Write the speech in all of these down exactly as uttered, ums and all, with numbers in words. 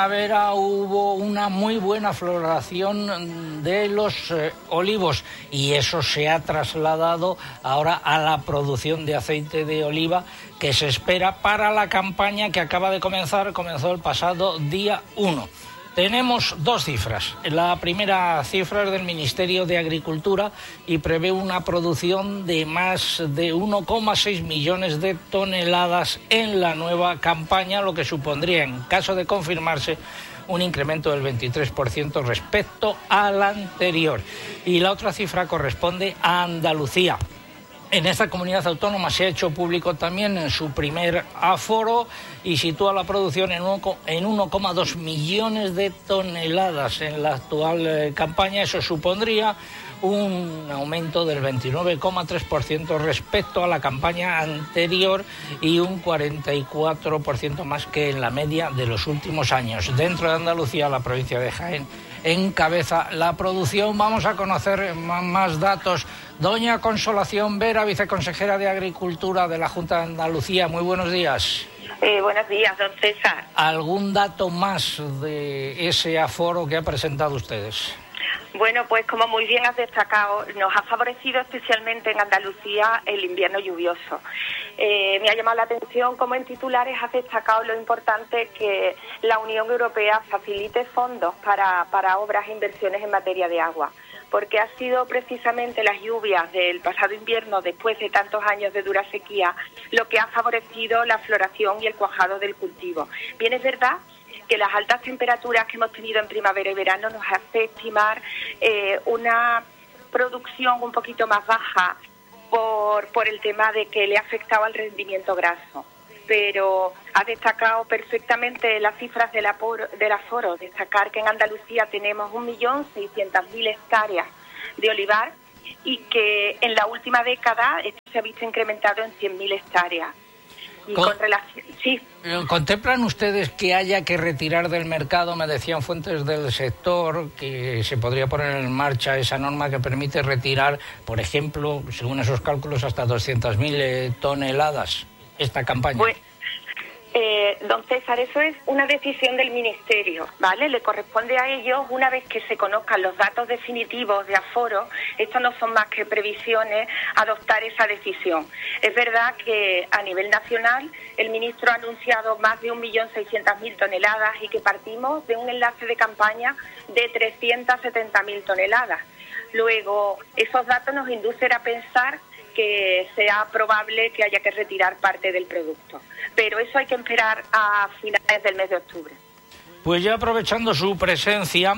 primavera hubo una muy buena floración de los eh, olivos y eso se ha trasladado ahora a la producción de aceite de oliva que se espera para la campaña que acaba de comenzar, comenzó el pasado día uno. Tenemos dos cifras. La primera cifra es del Ministerio de Agricultura y prevé una producción de más de uno coma seis millones de toneladas en la nueva campaña, lo que supondría, en caso de confirmarse, un incremento del veintitrés por ciento respecto al anterior. Y la otra cifra corresponde a Andalucía. En esta comunidad autónoma se ha hecho público también en su primer aforo y sitúa la producción en uno coma dos millones de toneladas en la actual eh, campaña. Eso supondría un aumento del veintinueve coma tres por ciento respecto a la campaña anterior y un cuarenta y cuatro por ciento más que en la media de los últimos años. Dentro de Andalucía, la provincia de Jaén encabeza la producción. Vamos a conocer más datos. Doña Consolación Vera, viceconsejera de Agricultura de la Junta de Andalucía. Muy buenos días. Eh, buenos días, don César. ¿Algún dato más de ese aforo que ha presentado ustedes? Bueno, pues como muy bien has destacado, nos ha favorecido especialmente en Andalucía el invierno lluvioso. Eh, me ha llamado la atención cómo en titulares has destacado lo importante que la Unión Europea facilite fondos para, para obras e inversiones en materia de agua, porque ha sido precisamente las lluvias del pasado invierno, después de tantos años de dura sequía, lo que ha favorecido la floración y el cuajado del cultivo. Bien, es verdad que las altas temperaturas que hemos tenido en primavera y verano nos hace estimar eh, una producción un poquito más baja por, por el tema de que le ha afectado al rendimiento graso. Pero ha destacado perfectamente las cifras del aforo, del aforo, destacar que en Andalucía tenemos un millón seiscientas mil hectáreas de olivar y que en la última década esto se ha visto incrementado en cien mil hectáreas. Y con, con relación, sí. ¿Contemplan ustedes que haya que retirar del mercado? Me decían fuentes del sector que se podría poner en marcha esa norma que permite retirar, por ejemplo, según esos cálculos, hasta doscientas mil eh, toneladas esta campaña. Bueno, eh, don César, eso es una decisión del Ministerio, ¿vale? Le corresponde a ellos, una vez que se conozcan los datos definitivos de aforo, esto no son más que previsiones, adoptar esa decisión. Es verdad que a nivel nacional el ministro ha anunciado más de un millón seiscientas mil toneladas y que partimos de un enlace de campaña de trescientas setenta mil toneladas. Luego, esos datos nos inducen a pensar que sea probable que haya que retirar parte del producto. Pero eso hay que esperar a finales del mes de octubre. Pues ya aprovechando su presencia,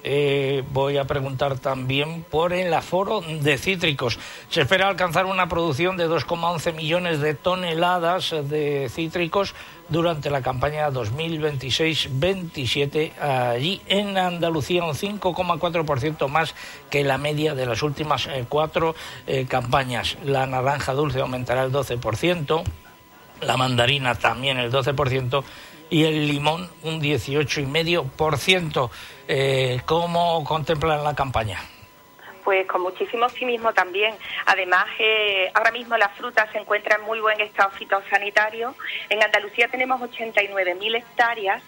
eh, voy a preguntar también por el aforo de cítricos. Se espera alcanzar una producción de dos coma once millones de toneladas de cítricos durante la campaña dos mil veintiséis veintisiete, allí en Andalucía, un cinco coma cuatro por ciento más que la media de las últimas eh, cuatro eh, campañas. La naranja dulce aumentará el doce por ciento, la mandarina también el doce por ciento y el limón un dieciocho coma cinco por ciento. Eh, ¿Cómo contemplan la campaña? Pues con muchísimo optimismo también. Además, eh, ahora mismo la fruta se encuentra en muy buen estado fitosanitario. En Andalucía tenemos ochenta y nueve mil hectáreas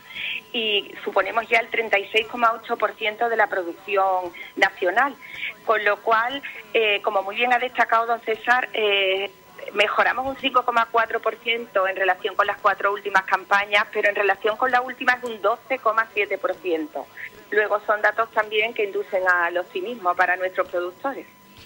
y suponemos ya el treinta y seis coma ocho por ciento de la producción nacional. Con lo cual, eh, como muy bien ha destacado don César, eh, mejoramos un cinco coma cuatro por ciento en relación con las cuatro últimas campañas, pero en relación con la última es un doce coma siete por ciento. Luego son datos también que inducen al optimismo para nuestros productores.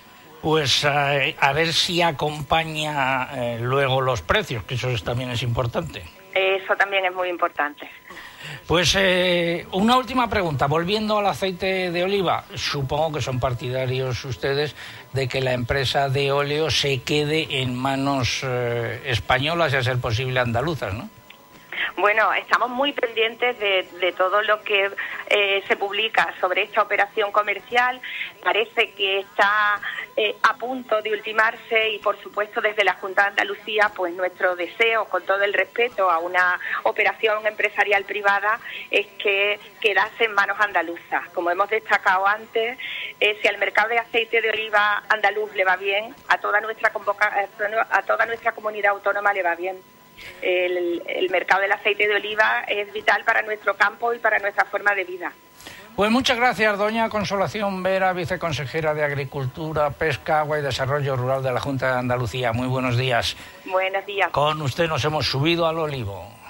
Pues eh, a ver si acompaña eh, luego los precios, que eso es, también es importante. Eso también es muy importante. Pues eh, una última pregunta, volviendo al aceite de oliva. Supongo que son partidarios ustedes de que la empresa de óleo se quede en manos eh, españolas y a ser posible andaluzas, ¿no? Bueno, estamos muy pendientes de, de todo lo que eh, se publica sobre esta operación comercial. Parece que está eh, a punto de ultimarse y, por supuesto, desde la Junta de Andalucía, pues nuestro deseo, con todo el respeto a una operación empresarial privada, es que quedase en manos andaluzas. Como hemos destacado antes, eh, si al mercado de aceite de oliva andaluz le va bien, a toda nuestra convoca- a toda nuestra comunidad autónoma le va bien. El, el mercado del aceite de oliva es vital para nuestro campo y para nuestra forma de vida. Pues muchas gracias, doña Consolación Vera, viceconsejera de Agricultura, Pesca, Agua y Desarrollo Rural de la Junta de Andalucía. Muy buenos días. Buenos días. Con usted nos hemos subido al olivo.